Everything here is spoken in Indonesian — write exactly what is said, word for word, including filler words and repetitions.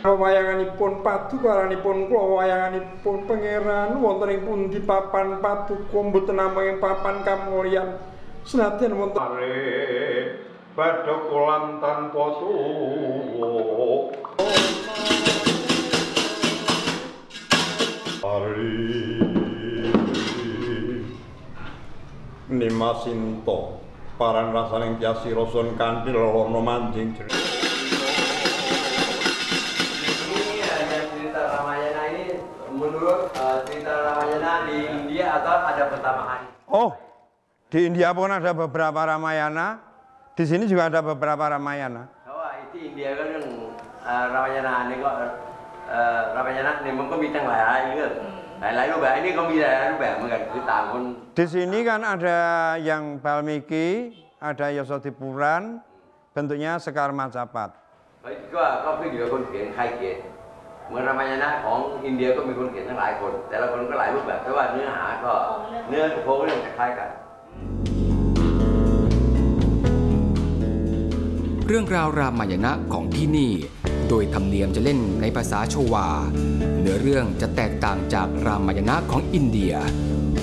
Wayanganipun padukaranipun kula wayanganipun pangeran wonten ing pundi papan paduka mboten namung papan kamulyan senadyan wonten badha kulam tanpa suwo Ari Nimasinto paran rasaning tiasi rasun kanthi lerana manjing menurut uh, cerita Ramayana di India atau ada pertambahan? Oh, di India pun ada beberapa Ramayana. Di sini juga ada beberapa Ramayana. Oh, itu India kan yang uh, Ramayana ini kok uh, Ramayana ini mungkin bintang lain kan? Lain-lain ubah ini kok bisa ubah mungkin cerita pun. Di sini kan ada yang Valmiki, ada Yasodipuran, bentuknya Sekar Macapat. Oh, itu kok kok juga kon ขียน ใครเขียน เมือง Ramayana ของอินเดียก็มีคนเขียนทั้งหลายคนแต่ละคนก็หลายรูปแบบแต่ว่าเนื้อหาก็เนื้อโครงเรื่องคล้ายกันเรื่องราวรามายณะของที่นี่โดยธรรมเนียมจะเล่นในภาษาชวาเนื้อเรื่องจะแตกต่างจากรามายณะของอินเดีย